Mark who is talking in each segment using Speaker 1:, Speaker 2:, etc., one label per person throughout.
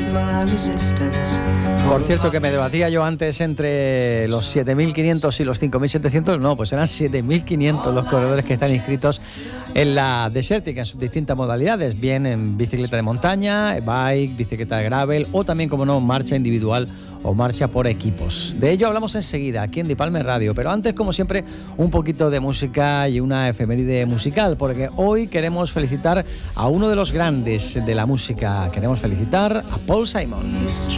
Speaker 1: Por cierto, que me debatía yo antes entre los 7.500 y los 5.700. No, pues eran 7.500 los corredores que están inscritos en la Desertic en sus distintas modalidades, bien en bicicleta de montaña, bike, bicicleta de gravel o también, como no, marcha individual o marcha por equipos. De ello hablamos enseguida aquí en Dipalme Radio, pero antes, como siempre, un poquito de música y una efeméride musical, porque hoy queremos felicitar a uno de los grandes de la música. Queremos felicitar a Paul Simon.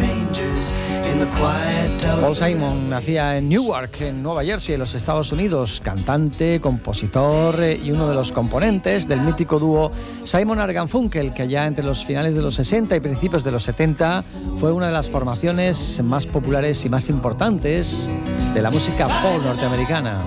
Speaker 1: Paul Simon nacía en Newark, en Nueva Jersey, en los Estados Unidos, cantante, compositor y uno de los componentes del mítico dúo Simon & Garfunkel, que allá entre los finales de los 60 y principios de los 70 fue una de las formaciones más populares y más importantes de la música folk norteamericana.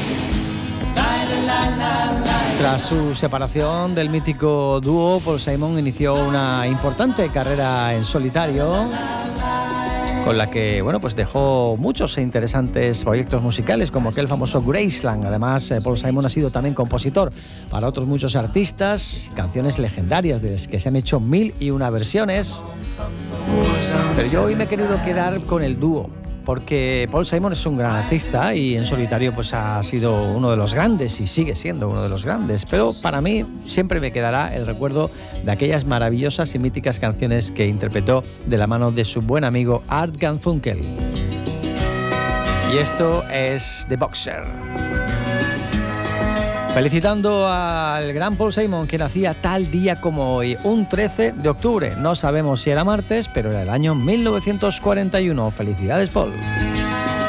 Speaker 1: Tras su separación del mítico dúo, Paul Simon inició una importante carrera en solitario, con la que, bueno, pues dejó muchos e interesantes proyectos musicales, como aquel famoso Graceland. Además, Paul Simon ha sido también compositor para otros muchos artistas, canciones legendarias de las que se han hecho 1001 versiones. Pero yo hoy me he querido quedar con el dúo, porque Paul Simon es un gran artista y en solitario pues ha sido uno de los grandes y sigue siendo uno de los grandes, pero para mí siempre me quedará el recuerdo de aquellas maravillosas y míticas canciones que interpretó de la mano de su buen amigo Art Garfunkel. Y esto es The Boxer. Felicitando al gran Paul Simon, que nacía tal día como hoy, un 13 de octubre. No sabemos si era martes, pero era el año 1941. Felicidades, Paul.